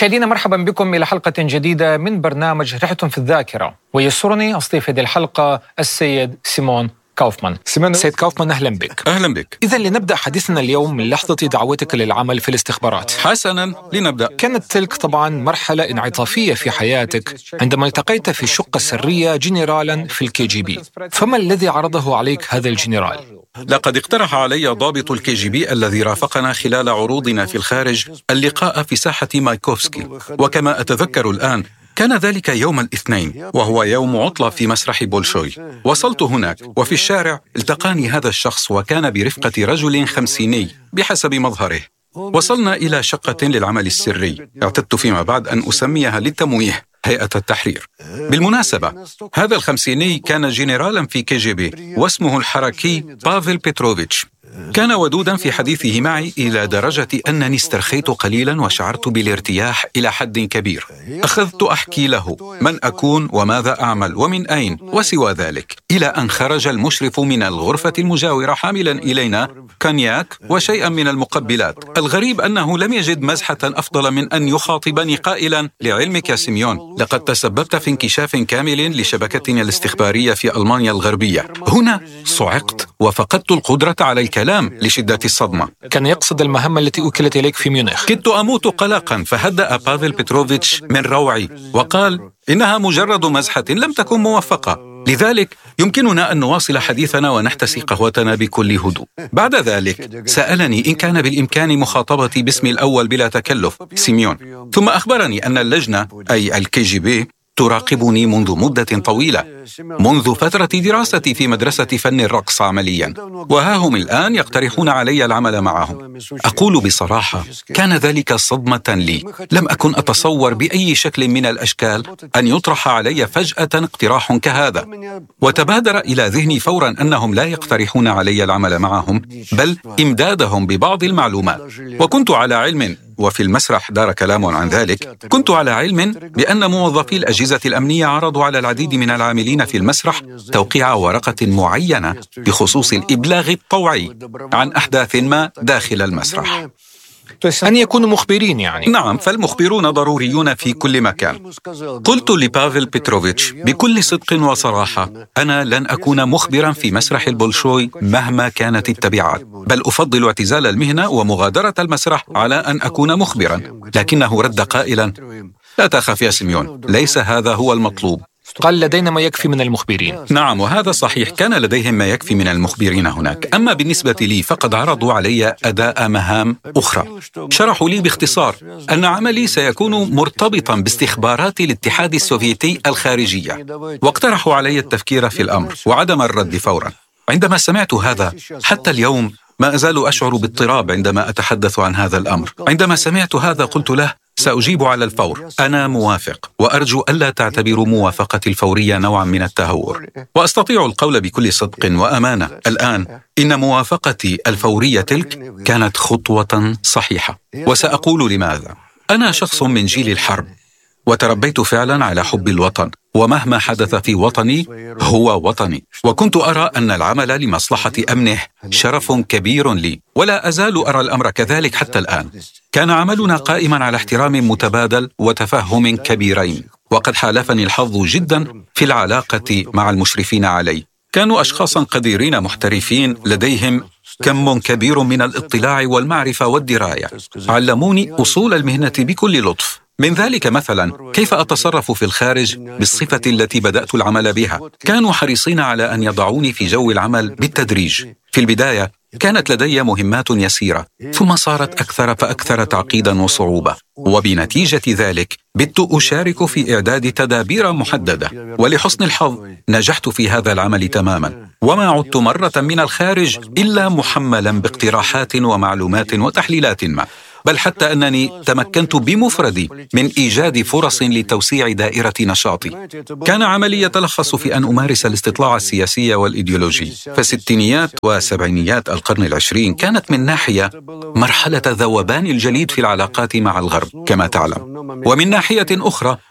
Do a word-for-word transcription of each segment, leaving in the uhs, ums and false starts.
مشاهدينا مرحبا بكم إلى حلقة جديدة من برنامج رحلة في الذاكرة، ويسرني أستضيف هذه الحلقة السيد سيمون كاوفمان. سيد كاوفمان، أهلا بك. أهلا بك. إذا لنبدأ حديثنا اليوم من لحظة دعوتك للعمل في الاستخبارات. حسنا، لنبدأ. كانت تلك طبعا مرحلة انعطافية في حياتك عندما التقيت في الشقة السرية جنرالا في الكي جي بي، فما الذي عرضه عليك هذا الجنرال؟ لقد اقترح علي ضابط الكي جي بي الذي رافقنا خلال عروضنا في الخارج اللقاء في ساحة مايكوفسكي، وكما أتذكر الآن كان ذلك يوم الاثنين وهو يوم عطلة في مسرح بولشوي. وصلت هناك وفي الشارع التقاني هذا الشخص، وكان برفقة رجل خمسيني بحسب مظهره. وصلنا إلى شقة للعمل السري، اعتدت فيما بعد أن أسميها للتمويه هيئة التحرير. بالمناسبة هذا الخمسيني كان جنرالا في كي جي بي واسمه الحركي بافل بيتروفيتش. كان ودودا في حديثه معي إلى درجة أنني استرخيت قليلا وشعرت بالارتياح إلى حد كبير. أخذت أحكي له من أكون وماذا أعمل ومن أين وسوى ذلك، إلى أن خرج المشرف من الغرفة المجاورة حاملا إلينا كونياك وشيئا من المقبلات. الغريب أنه لم يجد مزحة أفضل من أن يخاطبني قائلا: لعلمك يا سيميون، لقد تسببت في انكشاف كامل لشبكتنا الاستخبارية في ألمانيا الغربية. هنا صعقت وفقدت القدرة على الكلام لشدة الصدمة. كان يقصد المهمة التي أكلت إليك في ميونخ. كدت أموت قلقا، فهدأ بافل بيتروفيتش من روعي وقال إنها مجرد مزحة لم تكن موفقة، لذلك يمكننا أن نواصل حديثنا ونحتسي قهوتنا بكل هدوء. بعد ذلك سألني إن كان بالإمكان مخاطبتي باسمي الأول بلا تكلف، سيميون، ثم أخبرني أن اللجنة أي الكي جي بي تراقبني منذ مدة طويلة، منذ فترة دراستي في مدرسة فن الرقص عمليا، وها هم الآن يقترحون علي العمل معهم. أقول بصراحة كان ذلك صدمة لي، لم أكن أتصور بأي شكل من الأشكال أن يطرح علي فجأة اقتراح كهذا، وتبادر إلى ذهني فورا أنهم لا يقترحون علي العمل معهم بل إمدادهم ببعض المعلومات. وكنت على علم، وفي المسرح دار كلام عن ذلك، كنت على علم بأن موظفي الأجهزة الأمنية عرضوا على العديد من العاملين في المسرح توقيع ورقة معينة بخصوص الإبلاغ الطوعي عن أحداث ما داخل المسرح. أن يكونوا مخبرين يعني؟ نعم، فالمخبرون ضروريون في كل مكان. قلت لبافل بيتروفيتش بكل صدق وصراحة: أنا لن أكون مخبرا في مسرح البولشوي مهما كانت التبعات، بل أفضل اعتزال المهنة ومغادرة المسرح على أن أكون مخبرا. لكنه رد قائلا: لا تخف يا سيميون، ليس هذا هو المطلوب. قال لدينا ما يكفي من المخبرين. نعم، وهذا صحيح، كان لديهم ما يكفي من المخبرين هناك. أما بالنسبة لي فقد عرضوا علي أداء مهام أخرى. شرحوا لي باختصار أن عملي سيكون مرتبطا باستخبارات الاتحاد السوفيتي الخارجية، واقترحوا علي التفكير في الأمر وعدم الرد فورا. عندما سمعت هذا حتى اليوم ما أزال أشعر باضطراب عندما أتحدث عن هذا الأمر. عندما سمعت هذا قلت له: سأجيب على الفور، أنا موافق، وأرجو ألا تعتبروا موافقتي الفورية نوعا من التهور. وأستطيع القول بكل صدق وأمانة الآن إن موافقتي الفورية تلك كانت خطوة صحيحة، وسأقول لماذا. أنا شخص من جيل الحرب، وتربيت فعلا على حب الوطن، ومهما حدث في وطني هو وطني، وكنت أرى أن العمل لمصلحة أمنه شرف كبير لي، ولا أزال أرى الأمر كذلك حتى الآن. كان عملنا قائما على احترام متبادل وتفهم كبيرين، وقد حالفني الحظ جدا في العلاقة مع المشرفين علي. كانوا أشخاصا قديرين محترفين لديهم كم كبير من الاطلاع والمعرفة والدراية، علموني أصول المهنة بكل لطف. من ذلك مثلا كيف أتصرف في الخارج بالصفة التي بدأت العمل بها. كانوا حريصين على أن يضعوني في جو العمل بالتدريج. في البداية كانت لدي مهمات يسيرة، ثم صارت أكثر فأكثر تعقيدا وصعوبة، وبنتيجة ذلك بت أشارك في إعداد تدابير محددة، ولحسن الحظ نجحت في هذا العمل تماما، وما عدت مرة من الخارج إلا محملا باقتراحات ومعلومات وتحليلات ما، بل حتى أنني تمكنت بمفردي من إيجاد فرص لتوسيع دائرة نشاطي. كان عملي يتلخص في أن أمارس الاستطلاع السياسي والإيديولوجي. فستينيات وسبعينيات القرن العشرين كانت من ناحية مرحلة ذوبان الجليد في العلاقات مع الغرب كما تعلم، ومن ناحية أخرى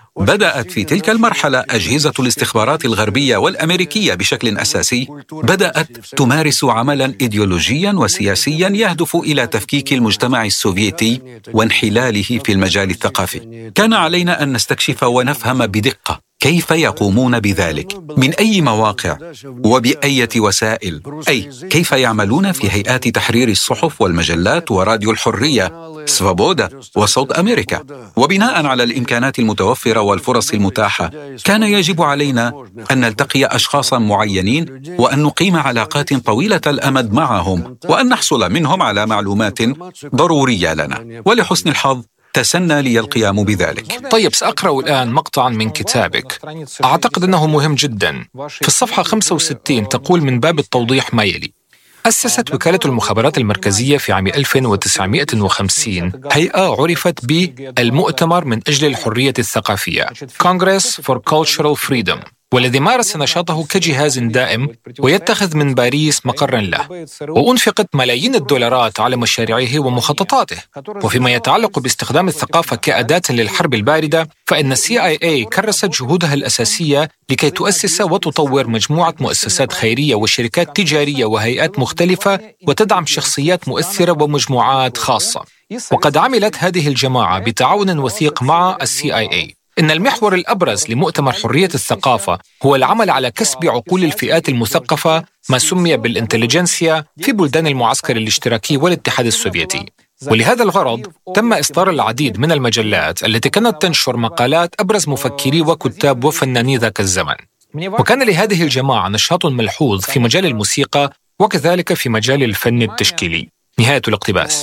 بدأت في تلك المرحلة أجهزة الاستخبارات الغربية والأمريكية بشكل أساسي بدأت تمارس عملا إيديولوجيا وسياسيا يهدف إلى تفكيك المجتمع السوفيتي وانحلاله في المجال الثقافي. كان علينا أن نستكشف ونفهم بدقة كيف يقومون بذلك، من أي مواقع وبأية وسائل، أي كيف يعملون في هيئات تحرير الصحف والمجلات وراديو الحرية سفابودا وصوت أمريكا. وبناء على الإمكانات المتوفرة والفرص المتاحة كان يجب علينا أن نلتقي أشخاصا معينين وأن نقيم علاقات طويلة الأمد معهم وأن نحصل منهم على معلومات ضرورية لنا، ولحسن الحظ تسنى لي القيام بذلك. طيب، سأقرأ الآن مقطعا من كتابك أعتقد أنه مهم جدا. في الصفحة خمسة وستين تقول من باب التوضيح ما يلي: أسست وكالة المخابرات المركزية في عام ألف وتسعمائة وخمسين هيئة عرفت بالمؤتمر من أجل الحرية الثقافية Congress for Cultural Freedom، والذي مارس نشاطه كجهاز دائم ويتخذ من باريس مقرا له، وأنفقت ملايين الدولارات على مشاريعه ومخططاته. وفيما يتعلق باستخدام الثقافة كأداة للحرب الباردة، فإن السي آي إيه كرست جهودها الأساسية لكي تؤسس وتطور مجموعة مؤسسات خيرية وشركات تجارية وهيئات مختلفة وتدعم شخصيات مؤثرة ومجموعات خاصة. وقد عملت هذه الجماعة بتعاون وثيق مع السي آي إيه. إن المحور الأبرز لمؤتمر حرية الثقافة هو العمل على كسب عقول الفئات المثقفة، ما سمي بالإنتليجنسيا، في بلدان المعسكر الاشتراكي والاتحاد السوفيتي. ولهذا الغرض تم إصدار العديد من المجلات التي كانت تنشر مقالات أبرز مفكري وكتاب وفناني ذاك الزمن. وكان لهذه الجماعة نشاط ملحوظ في مجال الموسيقى وكذلك في مجال الفن التشكيلي. نهاية الاقتباس.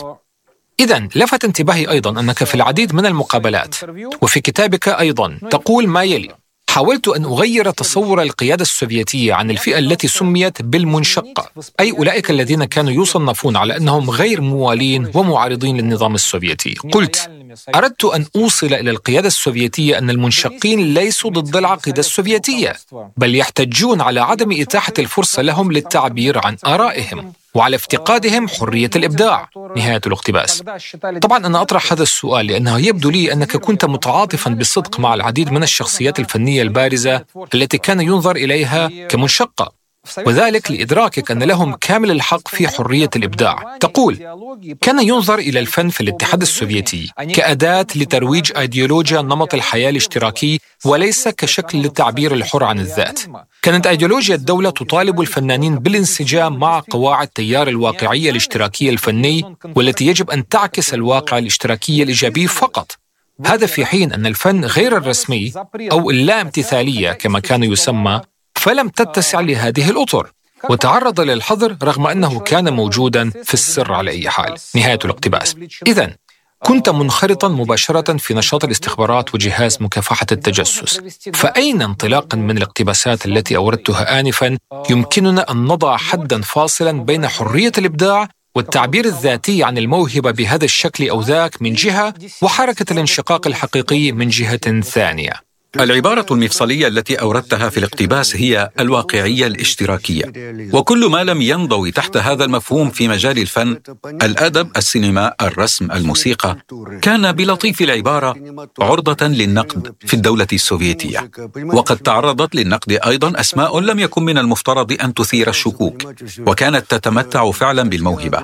إذن لفت انتباهي أيضا أنك في العديد من المقابلات وفي كتابك أيضا تقول ما يلي: حاولت أن أغير تصور القيادة السوفيتية عن الفئة التي سميت بالمنشقة، أي أولئك الذين كانوا يصنفون على أنهم غير موالين ومعارضين للنظام السوفيتي. قلت: أردت أن أوصل إلى القيادة السوفيتية أن المنشقين ليسوا ضد العقيدة السوفيتية، بل يحتجون على عدم إتاحة الفرصة لهم للتعبير عن آرائهم وعلى افتقادهم حرية الإبداع. نهاية الاقتباس. طبعا أنا أطرح هذا السؤال لأنه يبدو لي أنك كنت متعاطفا بصدق مع العديد من الشخصيات الفنية البارزة التي كان ينظر إليها كمنشقة، وذلك لإدراكك أن لهم كامل الحق في حرية الإبداع. تقول: كان ينظر إلى الفن في الاتحاد السوفيتي كأداة لترويج أيديولوجيا نمط الحياة الاشتراكي وليس كشكل للتعبير الحر عن الذات. كانت أيديولوجيا الدولة تطالب الفنانين بالانسجام مع قواعد تيار الواقعية الاشتراكية الفني، والتي يجب أن تعكس الواقع الاشتراكي الإيجابي فقط. هذا في حين أن الفن غير الرسمي أو اللا امتثالية كما كان يسمى فلم تتسع لهذه الأطر، وتعرض للحظر رغم أنه كان موجوداً في السر على أي حال. نهاية الاقتباس. إذن كنت منخرطاً مباشرة في نشاط الاستخبارات وجهاز مكافحة التجسس، فأين انطلاقاً من الاقتباسات التي أوردتها آنفاً يمكننا أن نضع حداً فاصلاً بين حرية الإبداع والتعبير الذاتي عن الموهبة بهذا الشكل أو ذاك من جهة، وحركة الانشقاق الحقيقي من جهة ثانية؟ العبارة المفصلية التي أوردتها في الاقتباس هي الواقعية الاشتراكية، وكل ما لم ينضوي تحت هذا المفهوم في مجال الفن، الأدب، السينما، الرسم، الموسيقى، كان بلطيف العبارة عرضة للنقد في الدولة السوفيتية. وقد تعرضت للنقد أيضا أسماء لم يكن من المفترض أن تثير الشكوك، وكانت تتمتع فعلا بالموهبة.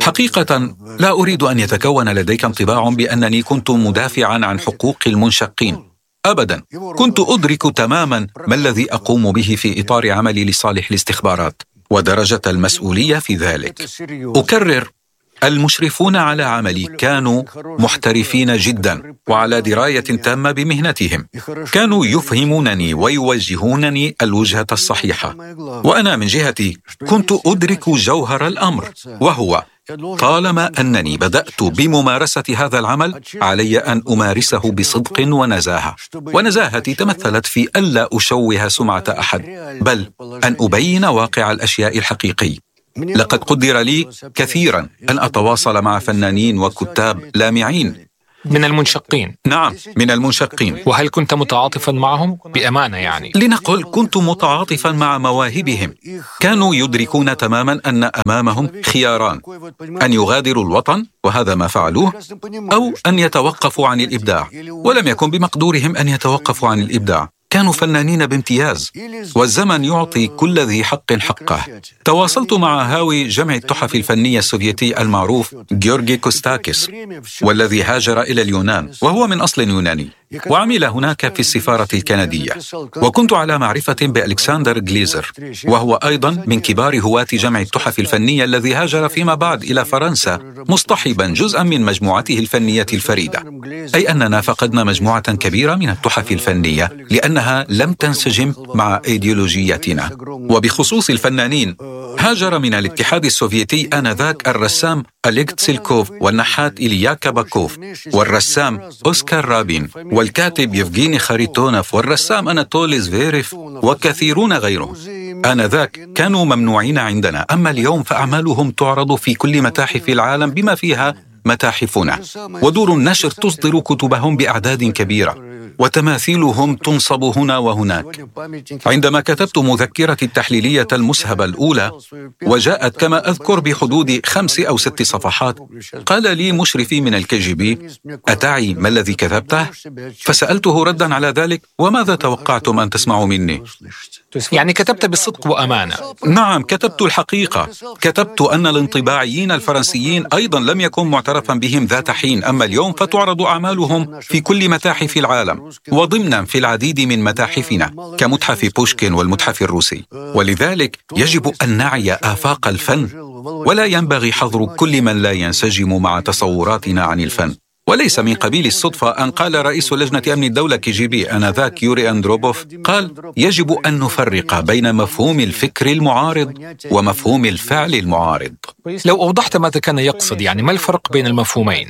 حقيقة لا أريد أن يتكون لديك انطباع بأنني كنت مدافعا عن حقوق المنشقين، أبداً. كنت أدرك تماماً ما الذي أقوم به في إطار عملي لصالح الاستخبارات ودرجة المسؤولية في ذلك. أكرر: المشرفون على عملي كانوا محترفين جداً وعلى دراية تامة بمهنتهم، كانوا يفهمونني ويوجهونني الوجهة الصحيحة، وأنا من جهتي كنت أدرك جوهر الأمر، وهو طالما أنني بدأت بممارسة هذا العمل علي أن أمارسه بصدق ونزاهة، ونزاهتي تمثلت في ألا أشوه سمعة أحد، بل أن أبين واقع الأشياء الحقيقي. لقد قدر لي كثيرا أن أتواصل مع فنانين وكتاب لامعين من المنشقين. نعم، من المنشقين. وهل كنت متعاطفا معهم؟ بأمانة يعني. لنقل كنت متعاطفا مع مواهبهم. كانوا يدركون تماما أن أمامهم خياران: أن يغادروا الوطن، وهذا ما فعلوه، أو أن يتوقفوا عن الإبداع. ولم يكن بمقدورهم أن يتوقفوا عن الإبداع. كانوا فنانين بامتياز، والزمن يعطي كل ذي حق حقه. تواصلت مع هاوي جمع التحف الفنية السوفيتي المعروف غيورغي كوستاكيس، والذي هاجر إلى اليونان وهو من أصل يوناني، وعمل هناك في السفارة الكندية. وكنت على معرفة بألكسندر غليزر، وهو أيضا من كبار هواة جمع التحف الفنية الذي هاجر فيما بعد إلى فرنسا مصطحبا جزءا من مجموعته الفنية الفريدة. أي أننا فقدنا مجموعة كبيرة من التحف الفنية لأنها لم تنسجم مع إيديولوجيتنا. وبخصوص الفنانين، هاجر من الاتحاد السوفيتي آنذاك الرسام أليغ تسيلكوف والنحات إليا كاباكوف والرسام أوسكار رابين والكاتب يفغيني خاريتونوف والرسام أناتولي زفيريف وكثيرون غيرهم. آنذاك كانوا ممنوعين عندنا، أما اليوم فأعمالهم تعرض في كل متاحف العالم بما فيها متاحفنا، ودور النشر تصدر كتبهم بأعداد كبيرة، وتماثيلهم تنصب هنا وهناك. عندما كتبت مذكرتي التحليلية المسهبة الأولى، وجاءت كما أذكر بحدود خمس أو ست صفحات، قال لي مشرفي من الكي جي بي: أتعي ما الذي كتبته؟ فسألته ردا على ذلك: وماذا توقعتم أن تسمعوا مني؟ يعني كتبت بالصدق وأمانة. نعم، كتبت الحقيقة. كتبت أن الانطباعيين الفرنسيين أيضا لم يكن معترفا بهم ذات حين، أما اليوم فتعرض أعمالهم في كل متاحف العالم، وضمنا في العديد من متاحفنا كمتحف بوشكين والمتحف الروسي. ولذلك يجب أن نعي آفاق الفن، ولا ينبغي حظر كل من لا ينسجم مع تصوراتنا عن الفن. وليس من قبيل الصدفة أن قال رئيس لجنة أمن الدولة كي جي بي آنذاك يوري أندروبوف، قال: يجب أن نفرق بين مفهوم الفكر المعارض ومفهوم الفعل المعارض. لو أوضحت ماذا كان يقصد، يعني ما الفرق بين المفهومين؟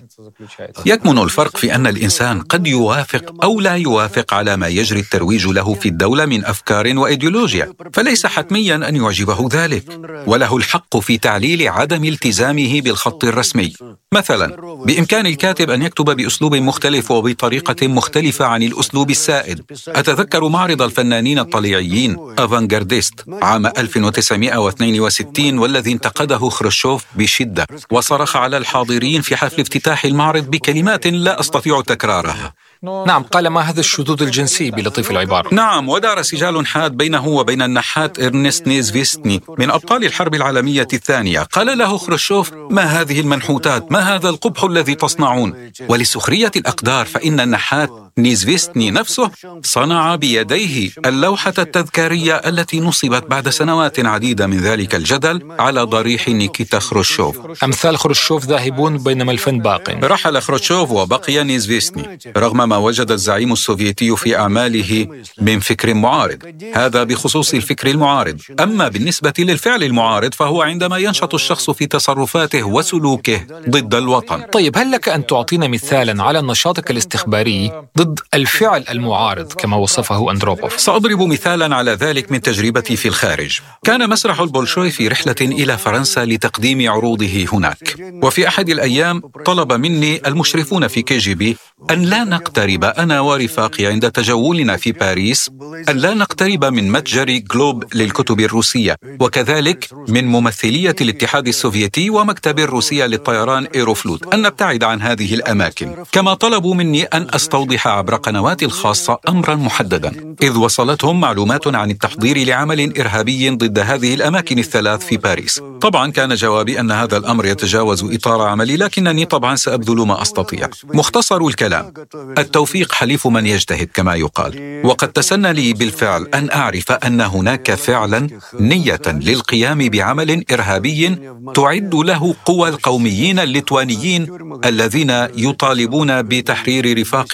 يكمن الفرق في أن الإنسان قد يوافق أو لا يوافق على ما يجري الترويج له في الدولة من أفكار وإيديولوجيا، فليس حتميا أن يعجبه ذلك، وله الحق في تعليل عدم التزامه بالخط الرسمي. مثلا، بإمكان الكاتب أن يكتب بأسلوب مختلف وبطريقة مختلفة عن الأسلوب السائد. أتذكر معرض الفنانين الطليعيين أفانغارديست عام ألف وتسعمائة واثنين وستين، والذي انتقده خروشوف بشدة، وصرخ على الحاضرين في حفل افتتاح المعرض بكلمات لا أستطيع تكرارها. نعم، قال: ما هذا الشذوذ الجنسي بلطيف العبارة. نعم، ودار سجال حاد بينه وبين النحات إرنست نيزفيستني من أبطال الحرب العالمية الثانية. قال له خروشوف: ما هذه المنحوتات؟ ما هذا القبح الذي تصنعون؟ ولسخرية الأقدار فإن النحات نيزفيستني نفسه صنع بيديه اللوحة التذكارية التي نصبت بعد سنوات عديدة من ذلك الجدل على ضريح نيكيتا خروشوف. أمثال خروشوف ذاهبون بينما الفن باق. رحل خروشوف وبقي نيزفيستني رغم ما وجد الزعيم السوفيتي في أعماله من فكر معارض. هذا بخصوص الفكر المعارض. أما بالنسبة للفعل المعارض فهو عندما ينشط الشخص في تصرفاته وسلوكه ضد الوطن. طيب، هل لك أن تعطينا مثالا على نشاطك الاستخباري ضد الفعل المعارض كما وصفه أندروبوف؟ سأضرب مثالا على ذلك من تجربتي في الخارج. كان مسرح البولشوي في رحلة إلى فرنسا لتقديم عروضه هناك، وفي أحد الأيام طلب مني المشرفون في كي جي بي أن لا نقترب أنا ورفاقي عند تجولنا في باريس، أن لا نقترب من متجر جلوب للكتب الروسية، وكذلك من ممثلية الاتحاد السوفيتي ومكتب الروسية للطيران إيروفلوت، أن نبتعد عن هذه الأماكن. كما طلبوا مني أن أستوضح عبر قنواتي الخاصة أمرا محددا، إذ وصلتهم معلومات عن التحضير لعمل إرهابي ضد هذه الأماكن الثلاث في باريس. طبعا كان جوابي أن هذا الأمر يتجاوز إطار عملي، لكنني طبعا سأبذل ما أستطيع. مختصر الكلام: التوفيق حليف من يجتهد كما يقال. وقد تسنى لي بالفعل أن أعرف أن هناك فعلا نية للقيام بعمل إرهابي تعد له قوى القوميين الليتوانيين الذين يطالبون بتحرير رفاقهم من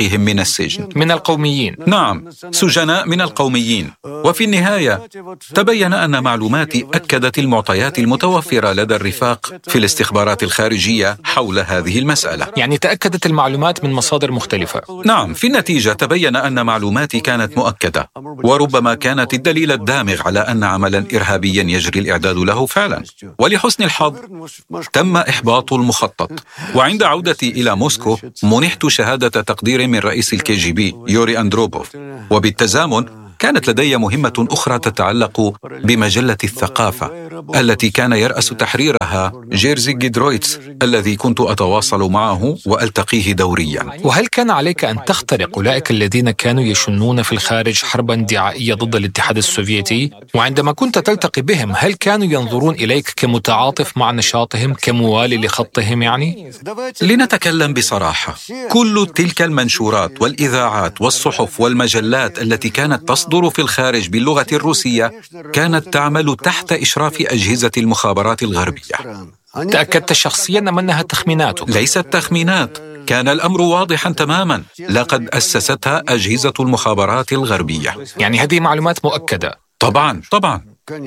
السجن. من القوميين. نعم، سجناء من القوميين. وفي النهاية تبين أن معلوماتي أكدت المعطيات المتوفرة لدى الرفاق في الاستخبارات الخارجية حول هذه المسألة. يعني تأكدت المعلومات من مصادر مختلفة. نعم، في النتيجة تبين أن معلوماتي كانت مؤكدة، وربما كانت الدليل الدامغ على أن عملا إرهابيا يجري الإعداد له فعلا. ولحسن الحظ تم إحباط المخطط، وعند عودتي إلى موسكو منحت شهادة تقدير من رئيس الكي جي بي يوري أندروبوف، وبالتزامن كانت لدي مهمة أخرى تتعلق بمجلة الثقافة التي كان يرأس تحريرها جيرزي جيدرويتس الذي كنت أتواصل معه وألتقيه دوريا. وهل كان عليك أن تخترق أولئك الذين كانوا يشنون في الخارج حربا دعائية ضد الاتحاد السوفيتي؟ وعندما كنت تلتقي بهم هل كانوا ينظرون إليك كمتعاطف مع نشاطهم، كموالي لخطهم يعني؟ لنتكلم بصراحة، كل تلك المنشورات والإذاعات والصحف والمجلات التي كانت تصدر في الخارج باللغة الروسية كانت تعمل تحت إشراف أجهزة المخابرات الغربية. تأكدت شخصيا أم أنها تخمينات؟ ليست تخمينات، كان الأمر واضحا تماما، لقد أسستها أجهزة المخابرات الغربية. يعني هذه معلومات مؤكدة؟ طبعا طبعا.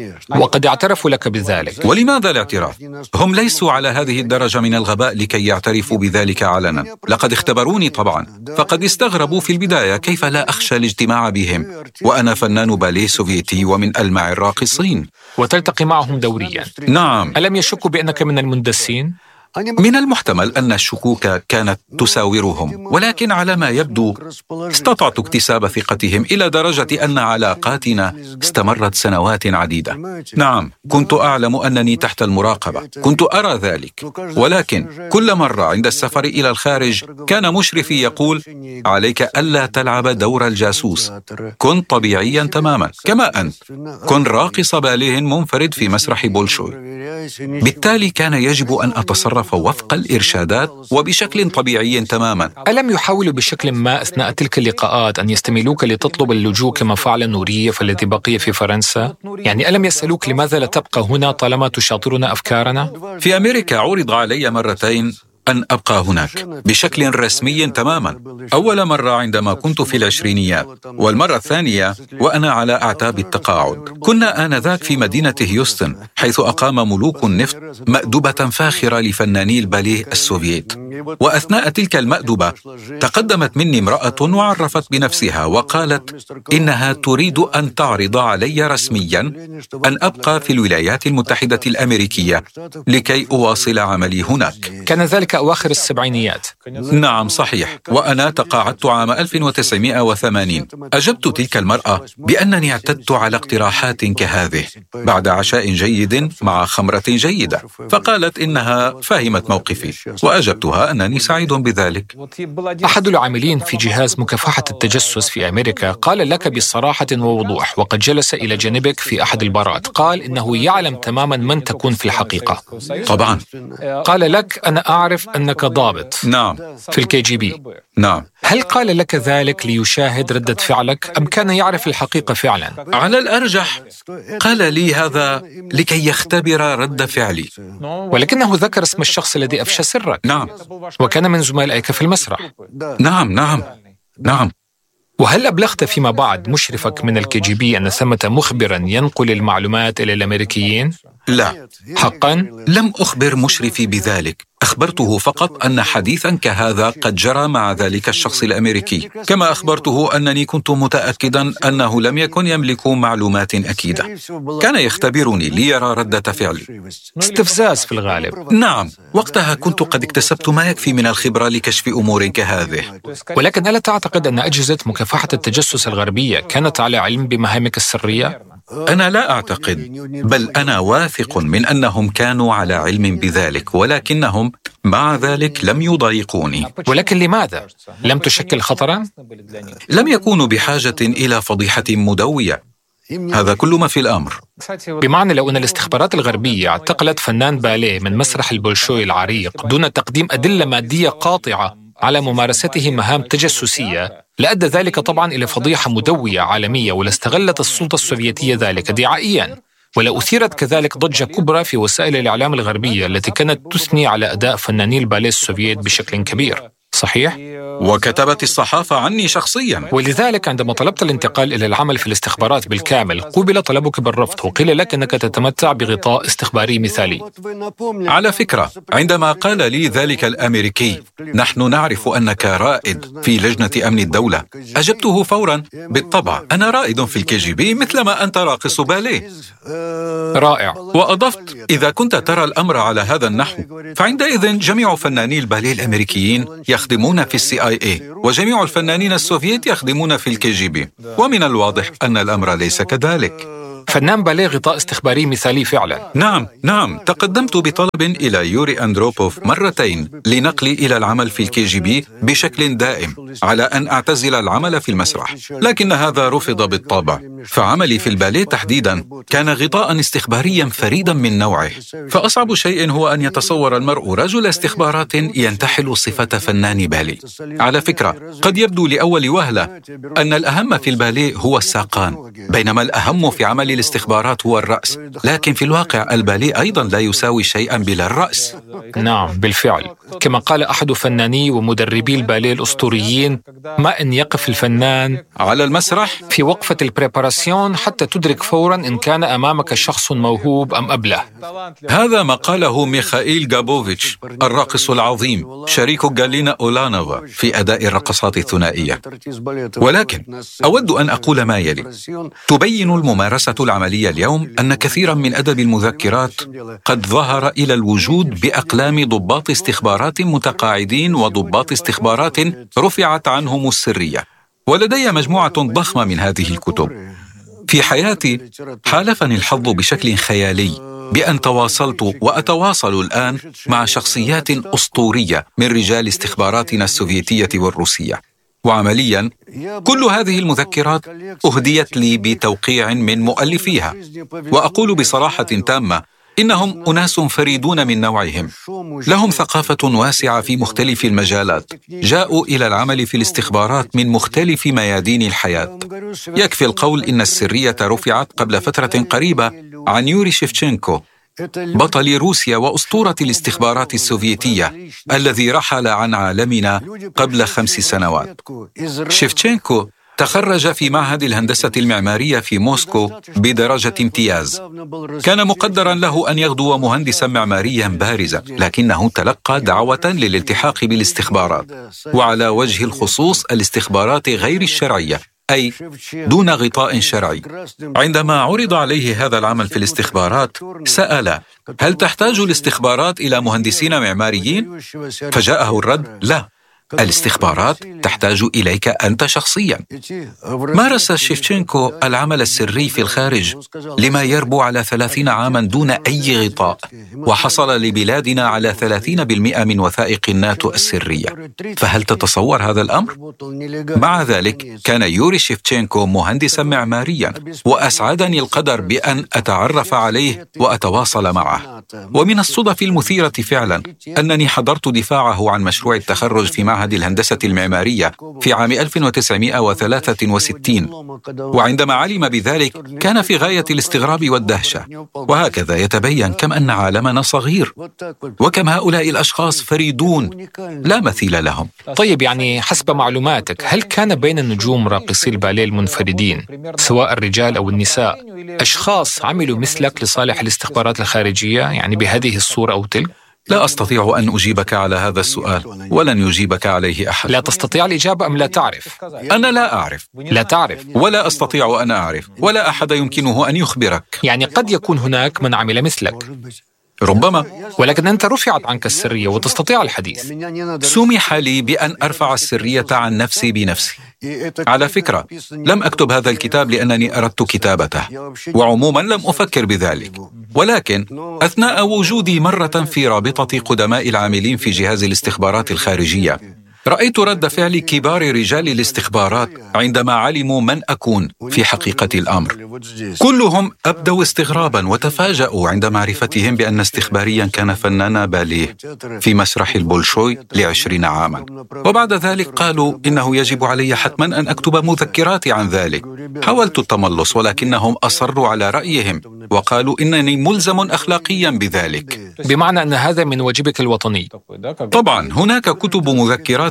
وقد اعترفوا لك بذلك. ولماذا الاعتراف؟ هم ليسوا على هذه الدرجة من الغباء لكي يعترفوا بذلك علنا. لقد اختبروني طبعا، فقد استغربوا في البداية كيف لا أخشى الاجتماع بهم وأنا فنان باليه سوفيتي ومن ألمع الراقصين. وتلتقي معهم دوريا؟ نعم. ألم يشكوا بأنك من المندسين؟ من المحتمل أن الشكوك كانت تساورهم، ولكن على ما يبدو استطعت اكتساب ثقتهم إلى درجة أن علاقاتنا استمرت سنوات عديدة. نعم، كنت أعلم أنني تحت المراقبة، كنت أرى ذلك، ولكن كل مرة عند السفر إلى الخارج كان مشرفي يقول: عليك ألا تلعب دور الجاسوس، كن طبيعيا تماما كما أنت، كن راقص باليه منفرد في مسرح بولشوي. بالتالي كان يجب أن أتصرف وفق الإرشادات وبشكل طبيعي تماما. ألم يحاولوا بشكل ما أثناء تلك اللقاءات أن يستميلوك لتطلب اللجوء كما فعل نورييف الذي بقي في فرنسا؟ يعني ألم يسألوك لماذا لا تبقى هنا طالما تشاطرون أفكارنا؟ في أمريكا عرض علي مرتين أن أبقى هناك بشكل رسمي تماما. أول مرة عندما كنت في العشرينيات، والمرة الثانية وأنا على أعتاب التقاعد. كنا آنذاك في مدينة هيوستن، حيث أقام ملوك النفط مأدبة فاخرة لفناني الباليه السوفييت. وأثناء تلك المأدبة تقدمت مني امرأة وعرفت بنفسها وقالت إنها تريد أن تعرض علي رسميا أن أبقى في الولايات المتحدة الأمريكية لكي أواصل عملي هناك. كان ذلك أواخر السبعينيات. نعم صحيح، وأنا تقاعدت عام ألف وتسعمائة وثمانين. أجبت تلك المرأة بأنني اعتدت على اقتراحات كهذه بعد عشاء جيد مع خمرة جيدة، فقالت إنها فهمت موقفي، وأجبتها أنني سعيد بذلك. أحد العاملين في جهاز مكافحة التجسس في أمريكا قال لك بصراحة ووضوح، وقد جلس إلى جانبك في أحد البارات، قال إنه يعلم تماما من تكون في الحقيقة. طبعا. قال لك: أنا أعرف أنك ضابط. نعم. في الكي جي بي. نعم. هل قال لك ذلك ليشاهد ردة فعلك أم كان يعرف الحقيقة فعلا؟ على الأرجح قال لي هذا لكي يختبر رد فعلي. ولكنه ذكر اسم الشخص الذي أفشى سرك. نعم. وكان من زملائك في المسرح. نعم نعم نعم. وهل أبلغت فيما بعد مشرفك من الكي جي بي أن ثمة مخبرا ينقل المعلومات إلى الأمريكيين؟ لا. حقا؟ لم أخبر مشرفي بذلك، أخبرته فقط أن حديثا كهذا قد جرى مع ذلك الشخص الأمريكي، كما أخبرته أنني كنت متأكدا أنه لم يكن يملك معلومات أكيدة. كان يختبرني ليرى ردة فعلي. استفزاز في الغالب. نعم، وقتها كنت قد اكتسبت ما يكفي من الخبرة لكشف أمور كهذه. ولكن ألا تعتقد أن أجهزة مكافحة التجسس الغربية كانت على علم بمهامك السرية؟ أنا لا أعتقد، بل أنا واثق من أنهم كانوا على علم بذلك، ولكنهم مع ذلك لم يضايقوني. ولكن لماذا؟ لم تشكل خطرا؟ لم يكونوا بحاجة إلى فضيحة مدوية، هذا كل ما في الأمر. بمعنى لو أن الاستخبارات الغربية اعتقلت فنان باليه من مسرح البولشوي العريق دون تقديم أدلة مادية قاطعة على ممارسته مهام تجسسية، لأدى ذلك طبعا إلى فضيحة مدوية عالمية، ولاستغلت السلطة السوفيتية ذلك دعائيا، ولا أثيرت كذلك ضجة كبرى في وسائل الإعلام الغربية التي كانت تثني على أداء فناني الباليه السوفييت بشكل كبير. صحيح؟ وكتبت الصحافة عني شخصيا. ولذلك عندما طلبت الانتقال إلى العمل في الاستخبارات بالكامل قوبل طلبك بالرفض وقيل لك أنك تتمتع بغطاء استخباري مثالي. على فكرة، عندما قال لي ذلك الأمريكي نحن نعرف أنك رائد في لجنة أمن الدولة، أجبته فورا بالطبع أنا رائد في الكي جي بي مثلما أنت راقص باليه. رائع. وأضفت إذا كنت ترى الأمر على هذا النحو فعندئذ جميع فناني الباليه الأمريكيين يخدمون في السي آي إيه وجميع الفنانين السوفييت يخدمون في الكي جي بي، ومن الواضح أن الأمر ليس كذلك. فنان باليه غطاء استخباري مثالي فعلا. نعم نعم تقدمت بطلب إلى يوري أندروبوف مرتين لنقلي إلى العمل في الكي جي بي بشكل دائم على أن أعتزل العمل في المسرح، لكن هذا رفض بالطبع. فعملي في الباليه تحديدا كان غطاء استخباريا فريدا من نوعه، فأصعب شيء هو أن يتصور المرء رجل استخبارات ينتحل صفة فنان باليه. على فكرة، قد يبدو لأول وهلة أن الأهم في الباليه هو الساقان، بينما الأهم في عمل الاستخبارات هو الرأس، لكن في الواقع الباليه أيضا لا يساوي شيئا بلا الرأس. نعم بالفعل، كما قال أحد فناني ومدربي الباليه الأسطوريين: ما إن يقف الفنان على المسرح في وقفة البريباراسيون حتى تدرك فورا إن كان أمامك شخص موهوب أم أبله. هذا ما قاله ميخائيل غابوفيتش الراقص العظيم شريك غالينا أولانوفا في أداء الرقصات الثنائية. ولكن أود أن أقول ما يلي: تبين الممارسة العملية اليوم أن كثيرا من أدب المذكرات قد ظهر إلى الوجود بأقلام ضباط استخبارات متقاعدين وضباط استخبارات رفعت عنهم السرية، ولدي مجموعة ضخمة من هذه الكتب. في حياتي حالفني الحظ بشكل خيالي بأن تواصلت وأتواصل الآن مع شخصيات أسطورية من رجال استخباراتنا السوفيتية والروسية، وعمليا كل هذه المذكرات أهديت لي بتوقيع من مؤلفيها، وأقول بصراحة تامة إنهم أناس فريدون من نوعهم، لهم ثقافة واسعة في مختلف المجالات، جاءوا إلى العمل في الاستخبارات من مختلف ميادين الحياة. يكفي القول إن السرية رفعت قبل فترة قريبة عن يوري شيفتشينكو، بطل روسيا وأسطورة الاستخبارات السوفيتية الذي رحل عن عالمنا قبل خمس سنوات. شيفتشينكو تخرج في معهد الهندسة المعمارية في موسكو بدرجة امتياز. كان مقدرا له أن يغدو مهندسا معماريا بارزا، لكنه تلقى دعوة للالتحاق بالاستخبارات، وعلى وجه الخصوص الاستخبارات غير الشرعية، أي دون غطاء شرعي. عندما عرض عليه هذا العمل في الاستخبارات سأل: هل تحتاج الاستخبارات إلى مهندسين معماريين؟ فجاءه الرد: لا، الاستخبارات تحتاج إليك أنت شخصيا. مارس شيفتشينكو العمل السري في الخارج لما يربو على ثلاثين عاما دون أي غطاء، وحصل لبلادنا على ثلاثين بالمئة من وثائق الناتو السرية. فهل تتصور هذا الأمر؟ مع ذلك كان يوري شيفتشينكو مهندسا معماريا، وأسعدني القدر بأن أتعرف عليه وأتواصل معه. ومن الصدف المثيرة فعلا أنني حضرت دفاعه عن مشروع التخرج في معهد الهندسة المعمارية في عام ألف وتسعمائة وثلاثة وستين، وعندما علم بذلك كان في غاية الاستغراب والدهشة. وهكذا يتبين كم أن عالمنا صغير، وكم هؤلاء الأشخاص فريدون لا مثيل لهم. طيب، يعني حسب معلوماتك، هل كان بين النجوم راقصي الباليه المنفردين سواء الرجال أو النساء أشخاص عملوا مثلك لصالح الاستخبارات الخارجية، يعني بهذه الصورة أو تلك؟ لا أستطيع أن أجيبك على هذا السؤال، ولن يجيبك عليه أحد. لا تستطيع الإجابة أم لا تعرف؟ أنا لا أعرف. لا تعرف؟ ولا أستطيع أن أعرف، ولا أحد يمكنه أن يخبرك. يعني قد يكون هناك من عمل مثلك. ربما. ولكن أنت رفعت عنك السرية وتستطيع الحديث. سمح لي بأن أرفع السرية عن نفسي بنفسي. على فكرة، لم أكتب هذا الكتاب لأنني أردت كتابته، وعموما لم أفكر بذلك، ولكن أثناء وجودي مرة في رابطة قدماء العاملين في جهاز الاستخبارات الخارجية، رأيت رد فعل كبار رجال الاستخبارات عندما علموا من أكون في حقيقة الأمر. كلهم أبدوا استغرابا وتفاجأوا عند معرفتهم بأن استخباريا كان فنانا باليه في مسرح البولشوي لعشرين عاما، وبعد ذلك قالوا إنه يجب علي حتما أن أكتب مذكراتي عن ذلك. حاولت التملص، ولكنهم أصروا على رأيهم وقالوا إنني ملزم أخلاقيا بذلك. بمعنى أن هذا من واجبك الوطني. طبعا هناك كتب مذكرات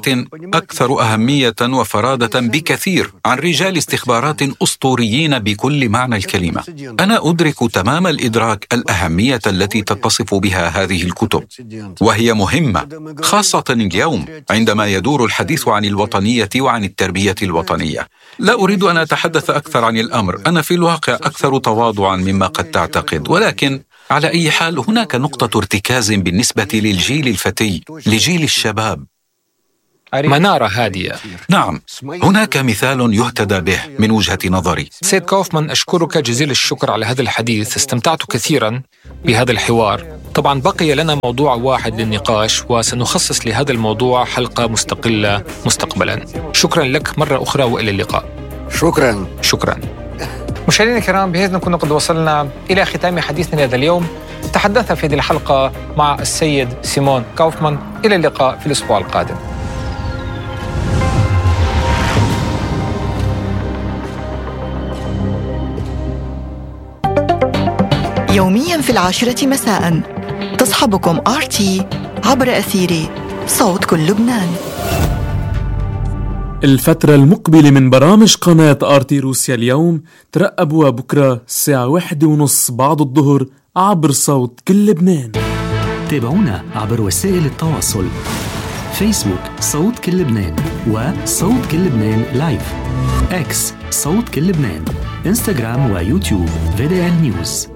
استخبارات أكثر أهمية وفرادة بكثير عن رجال استخبارات أسطوريين بكل معنى الكلمة. أنا أدرك تمام الإدراك الأهمية التي تتصف بها هذه الكتب، وهي مهمة خاصة اليوم عندما يدور الحديث عن الوطنية وعن التربية الوطنية. لا أريد أن أتحدث أكثر عن الأمر، أنا في الواقع أكثر تواضعا مما قد تعتقد، ولكن على أي حال هناك نقطة ارتكاز بالنسبة للجيل الفتي، لجيل الشباب. منارة هادية. نعم، هناك مثال يهتدى به من وجهة نظري. سيد كوفمان، أشكرك جزيل الشكر على هذا الحديث، استمتعت كثيرا بهذا الحوار. طبعا بقي لنا موضوع واحد للنقاش، وسنخصص لهذا الموضوع حلقة مستقلة مستقبلا. شكرا لك مرة أخرى وإلى اللقاء. شكرا. شكرا. مشاهدينا الكرام، بهذا نكون قد وصلنا إلى ختام حديثنا هذا اليوم. تحدثنا في هذه الحلقة مع السيد سيمون كوفمان. إلى اللقاء في الأسبوع القادم. يومياً في العاشرة مساءً تصحبكم آر تي عبر أثير صوت كل لبنان. الفترة المقبلة من برامج قناة آر تي روسيا اليوم ترقبوا بكرة الساعة واحدة ونص بعد الظهر عبر صوت كل لبنان. تابعونا عبر وسائل التواصل: فيسبوك صوت كل لبنان، وصوت كل لبنان لايف، اكس صوت كل لبنان، انستغرام ويوتيوب في دي إل نيوز.